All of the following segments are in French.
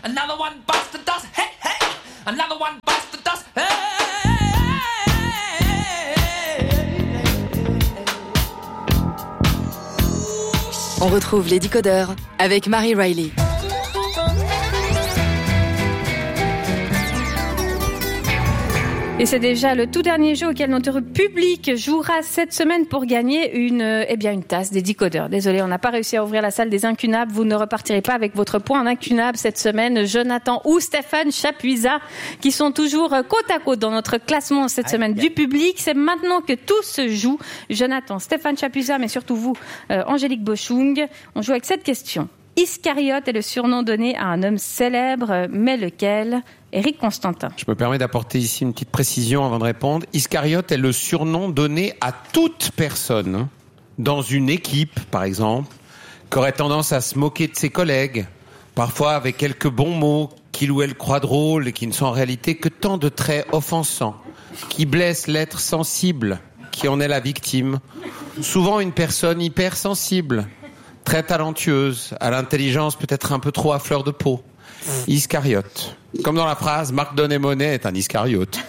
Another one bites the dust. Hey, hey. Another one bites the dust. Hey. On retrouve les décodeurs avec Marie Riley. Et c'est déjà le tout dernier jeu auquel notre public jouera cette semaine pour gagner une tasse des décodeurs. Désolé, on n'a pas réussi à ouvrir la salle des incunables. Vous ne repartirez pas avec votre point en incunable cette semaine. Jonathan ou Stéphane Chapuisat, qui sont toujours côte à côte dans notre classement cette semaine du public. C'est maintenant que tout se joue. Jonathan, Stéphane Chapuisat, mais surtout vous, Angélique Bochung. On joue avec cette question. Iscariote est le surnom donné à un homme célèbre, mais lequel ? Éric Constantin. Je me permets d'apporter ici une petite précision avant de répondre. Iscariote est le surnom donné à toute personne dans une équipe, par exemple, qui aurait tendance à se moquer de ses collègues, parfois avec quelques bons mots qu'il ou elle croit drôles et qui ne sont en réalité que tant de traits offensants, qui blessent l'être sensible, qui en est la victime. Souvent une personne hypersensible, très talentueuse, à l'intelligence peut-être un peu trop à fleur de peau. Iscariote. Comme dans la phrase, Marc Donnet-Monet est un Iscariote.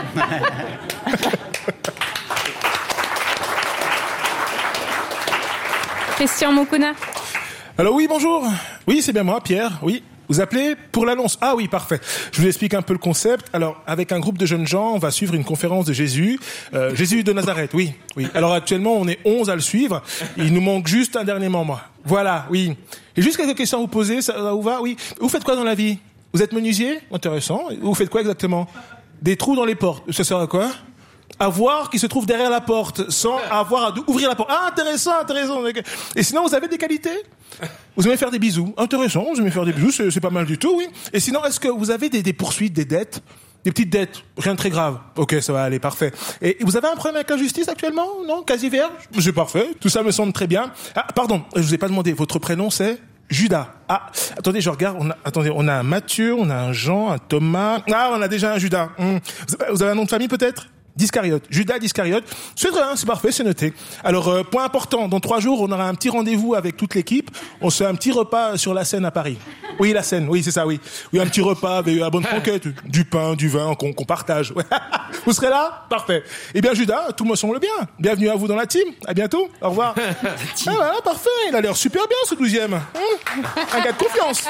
Christian Moukouna. Alors oui, bonjour. Oui, c'est bien moi, Pierre. Oui. Vous appelez pour l'annonce. Ah oui, parfait. Je vous explique un peu le concept. Alors, avec un groupe de jeunes gens, on va suivre une conférence de Jésus. Jésus de Nazareth, oui. Alors actuellement, on est 11 à le suivre. Il nous manque juste un dernier membre. Voilà, oui. J'ai juste quelques questions à vous poser. Ça vous va? Oui. Vous faites quoi dans la vie? Vous êtes menuisier? Intéressant. Vous faites quoi exactement? Des trous dans les portes. Ça sert à quoi? À voir qui se trouve derrière la porte, sans avoir à ouvrir la porte. Ah, intéressant. Et sinon, vous avez des qualités? Vous aimez faire des bisous? Intéressant, vous aimez faire des bisous, c'est pas mal du tout, oui. Et sinon, est-ce que vous avez des poursuites, des dettes? Des petites dettes? Rien de très grave. Ok, ça va aller, parfait. Et vous avez un problème avec la justice actuellement? Non? Quasi vierge? C'est parfait. Tout ça me semble très bien. Ah, pardon, je vous ai pas demandé. Votre prénom, c'est? Judas. Ah, attendez, je regarde. On a un Mathieu, on a un Jean, un Thomas. Ah, on a déjà un Judas. Vous avez un nom de famille peut-être? D'Iscariote. Judas d'Iscariote. C'est vrai, c'est parfait, c'est noté. Alors, point important. Dans 3 jours, on aura un petit rendez-vous avec toute l'équipe. On se fait un petit repas sur la Seine à Paris. Oui, la Seine. Oui, c'est ça, oui. Oui, un petit repas avec la bonne franquette. Du pain, du vin, qu'on partage. Ouais. Vous serez là? Parfait. Eh bien, Judas, tout me semble bien. Bienvenue à vous dans la team. À bientôt. Au revoir. Ah, voilà, parfait. Il a l'air super bien, ce 12e. Un gars de confiance.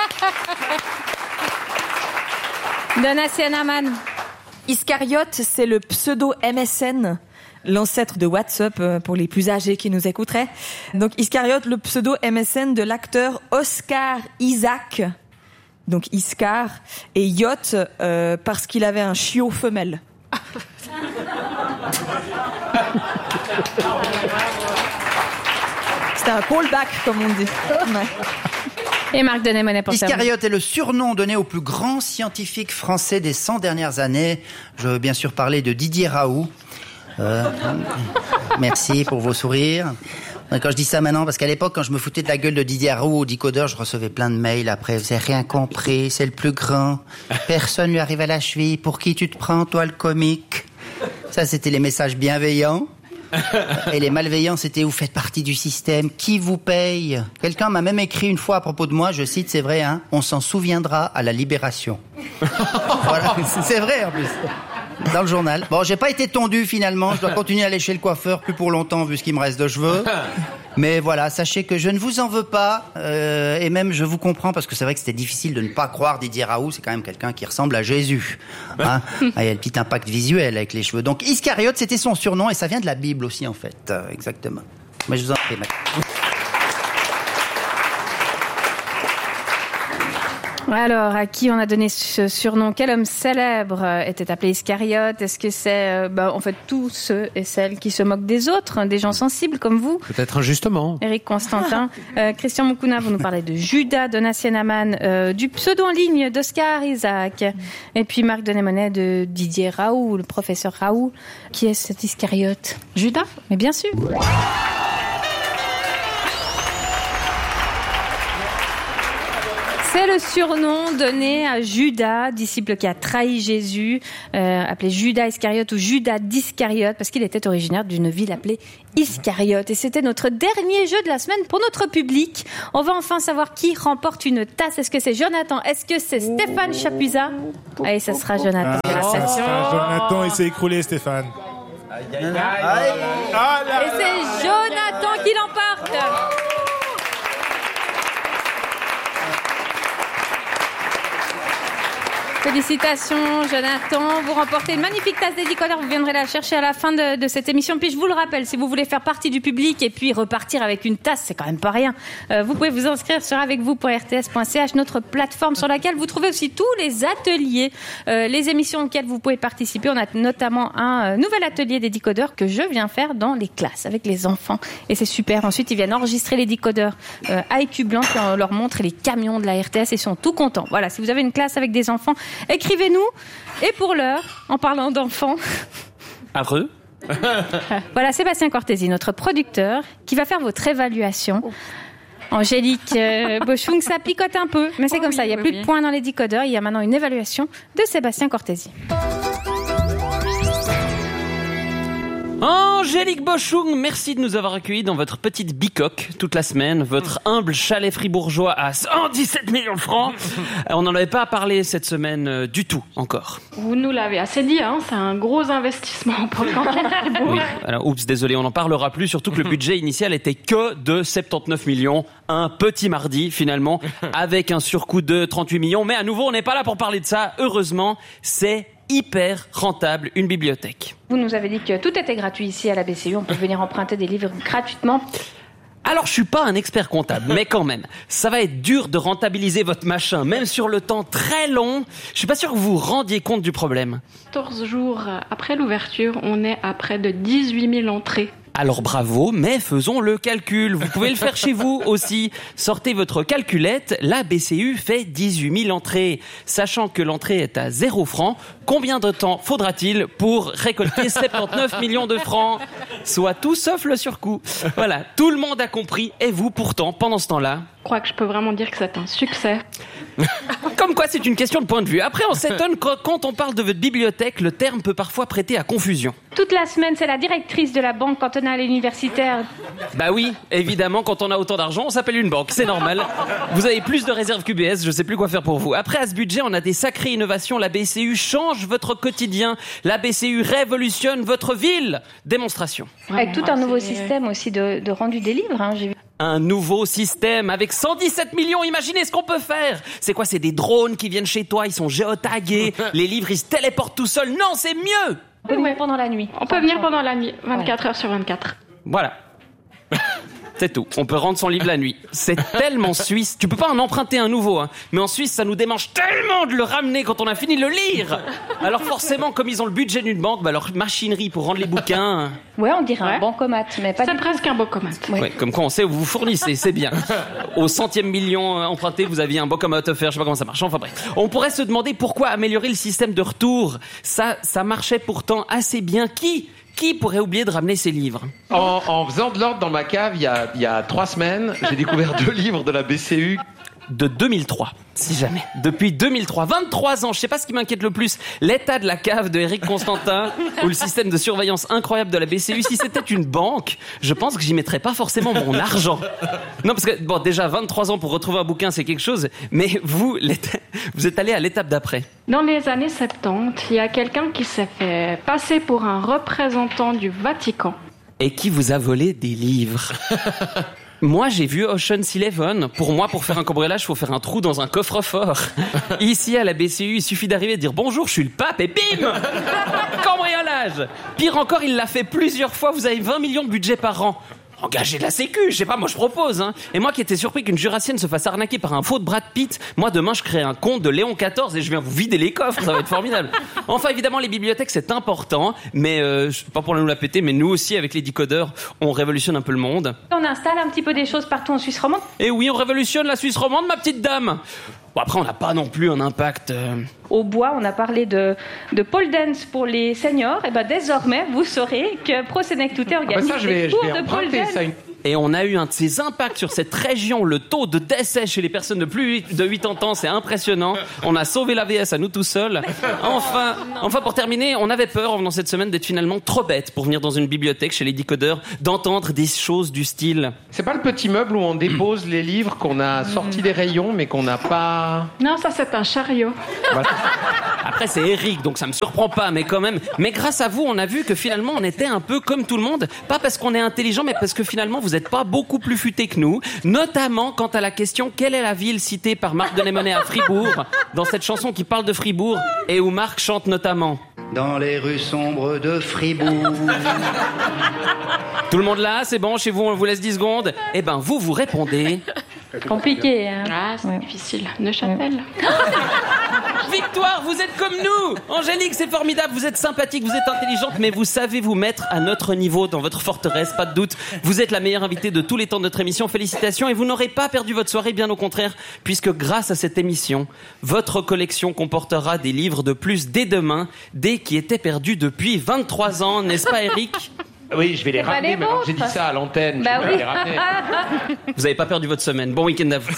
Donatien Aman. Iscariote, c'est le pseudo MSN, l'ancêtre de WhatsApp pour les plus âgés qui nous écouteraient. Donc Iscariote, le pseudo MSN de l'acteur Oscar Isaac, donc Iscar, et Yacht parce qu'il avait un chiot femelle. C'était un callback, comme on dit. Ouais. Et Marc Donnet-Monet pour Iscariote est le surnom donné au plus grand scientifique français des 100 dernières années. Je veux bien sûr parler de Didier Raoult. Merci pour vos sourires. Quand je dis ça maintenant, parce qu'à l'époque, quand je me foutais de la gueule de Didier Raoult au décodeur, je recevais plein de mails après. Vous avez rien compris, c'est le plus grand. Personne lui arrive à la cheville. Pour qui tu te prends, toi, le comique? Ça, c'était les messages bienveillants. Et les malveillants, c'était vous faites partie du système, qui vous paye? Quelqu'un m'a même écrit une fois à propos de moi, je cite, c'est vrai, hein, on s'en souviendra à la Libération. Voilà, c'est vrai en plus. Dans le journal. Bon, j'ai pas été tondu finalement, je dois continuer à aller chez le coiffeur plus pour longtemps vu ce qu'il me reste de cheveux. Mais voilà, sachez que je ne vous en veux pas, et même je vous comprends parce que c'est vrai que c'était difficile de ne pas croire Didier Raoult, c'est quand même quelqu'un qui ressemble à Jésus. Hein, il y a le petit impact visuel avec les cheveux. Donc Iscariote, c'était son surnom et ça vient de la Bible aussi en fait, exactement. Mais je vous en prie, mec. Alors, à qui on a donné ce surnom? Quel homme célèbre était appelé Iscariote? Est-ce que c'est, en fait, tous ceux et celles qui se moquent des autres, des gens sensibles comme vous? Peut-être injustement. Éric Constantin. Christian Moukouna, vous nous parlez de Judas, Donatien Aman, du pseudo en ligne d'Oscar Isaac. Et puis Marc Donnet-Monet de Didier Raoult, le professeur Raoult. Qui est cet Iscariote? Judas? Mais bien sûr. C'est le surnom donné à Judas, disciple qui a trahi Jésus, appelé Judas Iscariote ou Judas d'Iscariote, parce qu'il était originaire d'une ville appelée Iscariote. Et c'était notre dernier jeu de la semaine pour notre public. On va enfin savoir qui remporte une tasse. Est-ce que c'est Jonathan? Est-ce que c'est Stéphane Chapuisat? Allez, ça sera Jonathan. Jonathan, il s'est écroulé, Stéphane. Et c'est Jonathan qui l'emporte. Félicitations Jonathan, vous remportez une magnifique tasse des décodeurs, vous viendrez la chercher à la fin de cette émission. Puis je vous le rappelle, si vous voulez faire partie du public et puis repartir avec une tasse, c'est quand même pas rien. Vous pouvez vous inscrire sur avecvous.rts.ch, notre plateforme sur laquelle vous trouvez aussi tous les ateliers, les émissions auxquelles vous pouvez participer. On a notamment un nouvel atelier des décodeurs que je viens faire dans les classes avec les enfants et c'est super. Ensuite ils viennent enregistrer les décodeurs à écu blanc, puis on leur montre les camions de la RTS et ils sont tout contents. Voilà, si vous avez une classe avec des enfants, écrivez-nous. Et pour l'heure, en parlant d'enfants... Heureux. Voilà, Sébastien Cortési, notre producteur, qui va faire votre évaluation. Angélique Bochung, ça picote un peu, mais c'est comme ça, il n'y a plus de points dans les décodeurs, il y a maintenant une évaluation de Sébastien Cortési. Angélique Bochung, merci de nous avoir accueillis dans votre petite bicoque toute la semaine, votre humble chalet fribourgeois à 117 millions de francs. On n'en avait pas parlé cette semaine du tout encore. Vous nous l'avez assez dit, hein, c'est un gros investissement pour le canton de Fribourg. Oui, alors oups, désolé, on n'en parlera plus, surtout que le budget initial était que de 79 millions, un petit mardi finalement, avec un surcoût de 38 millions. Mais à nouveau, on n'est pas là pour parler de ça, heureusement, c'est hyper rentable, une bibliothèque. Vous nous avez dit que tout était gratuit ici à la BCU, on peut venir emprunter des livres gratuitement. Alors, je suis pas un expert comptable, mais quand même, ça va être dur de rentabiliser votre machin, même sur le temps très long. Je suis pas sûr que vous vous rendiez compte du problème. 14 jours après l'ouverture, on est à près de 18 000 entrées. Alors bravo, mais faisons le calcul. Vous pouvez le faire chez vous aussi. Sortez votre calculette, la BCU fait 18 000 entrées. Sachant que l'entrée est à 0 francs, combien de temps faudra-t-il pour récolter 79 millions de francs? Soit tout sauf le surcoût. Voilà, tout le monde a compris. Et vous, pourtant, pendant ce temps-là... Je crois que je peux vraiment dire que c'est un succès. Comme quoi, c'est une question de point de vue. Après, on s'étonne que quand on parle de votre bibliothèque, le terme peut parfois prêter à confusion. Toute la semaine, c'est la directrice de la banque cantonale et universitaire. Bah oui, évidemment, quand on a autant d'argent, on s'appelle une banque, c'est normal. Vous avez plus de réserves qu'UBS, je sais plus quoi faire pour vous. Après, à ce budget, on a des sacrées innovations. La BCU change votre quotidien. La BCU révolutionne votre ville. Démonstration. Avec tout un nouveau système aussi de rendu des livres, hein, j'ai vu. Un nouveau système avec 117 millions, imaginez ce qu'on peut faire. C'est quoi, c'est des drones qui viennent chez toi, ils sont géotagués, les livres ils se téléportent tout seuls. Non, c'est mieux. On peut venir pendant la nuit. On peut venir pendant la nuit, 24 heures sur 24. Voilà. C'est tout. On peut rendre son livre la nuit. C'est tellement suisse. Tu peux pas en emprunter un nouveau, hein. Mais en Suisse, ça nous démange tellement de le ramener quand on a fini de le lire. Alors forcément, comme ils ont le budget d'une banque, bah leur machinerie pour rendre les bouquins... Ouais, on dirait un bancomat, mais pas c'est presque un bancomat. Ouais, comme quoi on sait où vous fournissez, c'est bien. Au 100e million emprunté, vous aviez un bancomat offert, je sais pas comment ça marche. Enfin bref. On pourrait se demander pourquoi améliorer le système de retour. Ça marchait pourtant assez bien. Qui pourrait oublier de ramener ses livres? En faisant de l'ordre dans ma cave, il y a 3 semaines, j'ai découvert 2 livres de la BCU. De 2003, si jamais. Depuis 2003, 23 ans, je sais pas ce qui m'inquiète le plus, l'état de la cave de Éric Constantin ou le système de surveillance incroyable de la BCU. Si c'était une banque, je pense que j'y mettrais pas forcément mon argent. Non, parce que, bon, déjà, 23 ans pour retrouver un bouquin, c'est quelque chose, mais vous êtes allé à l'étape d'après. Dans les années 70, il y a quelqu'un qui s'est fait passer pour un représentant du Vatican. Et qui vous a volé des livres. Moi, j'ai vu Ocean's 11. Pour moi, pour faire un cambriolage, il faut faire un trou dans un coffre-fort. Ici, à la BCU, il suffit d'arriver et de dire « Bonjour, je suis le pape » et bim, cambriolage. Pire encore, il l'a fait plusieurs fois. Vous avez 20 millions de budget par an. Engagez de la sécu, je sais pas, moi je propose, hein. Et moi qui étais surpris qu'une jurassienne se fasse arnaquer par un faux de Brad Pitt, moi demain je crée un compte de Léon XIV et je viens vous vider les coffres, ça va être formidable. Enfin évidemment les bibliothèques c'est important, mais pas pour nous la péter, mais nous aussi avec les décodeurs, on révolutionne un peu le monde. On installe un petit peu des choses partout en Suisse romande. Et oui, on révolutionne la Suisse romande, ma petite dame. Bon, après on n'a pas non plus un impact... Au bois, on a parlé de pole dance pour les seniors. Et ben désormais, vous saurez que Pro Sénèque Touté organise des cours de pole dance. et on a eu un de ces impacts sur cette région. Le taux de décès chez les personnes de plus de 80 ans, c'est impressionnant. On a sauvé l'AVS à nous tout seuls. Enfin, pour terminer, on avait peur, en venant cette semaine, d'être finalement trop bête pour venir dans une bibliothèque chez les décodeurs, d'entendre des choses du style... C'est pas le petit meuble où on dépose les livres qu'on a sortis des rayons, mais qu'on n'a pas... Non, ça c'est un chariot. Après, c'est Eric, donc ça me surprend pas, mais quand même. Mais grâce à vous, on a vu que finalement, on était un peu comme tout le monde. Pas parce qu'on est intelligent, mais parce que finalement, vous n'êtes pas beaucoup plus futés que nous. Notamment quant à la question, quelle est la ville citée par Marc Delémonet à Fribourg, dans cette chanson qui parle de Fribourg, et où Marc chante notamment. Dans les rues sombres de Fribourg. Tout le monde là, c'est bon, chez vous, on vous laisse 10 secondes. Eh ben, vous répondez. Compliqué, hein. Ah, c'est difficile. Neuchâtel. Victoire, vous êtes comme nous. Angélique, c'est formidable, vous êtes sympathique, vous êtes intelligente, mais vous savez vous mettre à notre niveau dans votre forteresse, pas de doute. Vous êtes la meilleure invitée de tous les temps de notre émission, félicitations, et vous n'aurez pas perdu votre soirée, bien au contraire, puisque grâce à cette émission, votre collection comportera des livres de plus dès demain, des qui étaient perdus depuis 23 ans, n'est-ce pas Eric ? Oui, je vais les ramener, mais j'ai dit ça à l'antenne, je vais les ramener. Vous n'avez pas perdu votre semaine, bon week-end à vous.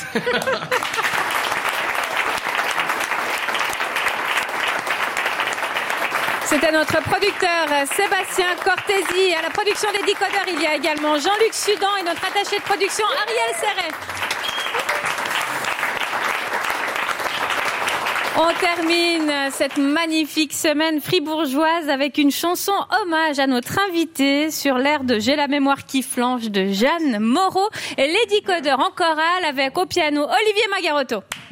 C'était notre producteur Sébastien Cortési. À la production des Décodeurs, il y a également Jean-Luc Sudan et notre attaché de production Ariel Serret. On termine cette magnifique semaine fribourgeoise avec une chanson hommage à notre invité sur l'air de J'ai la mémoire qui flanche de Jeanne Moreau et les Décodeurs en chorale avec au piano Olivier Magarotto.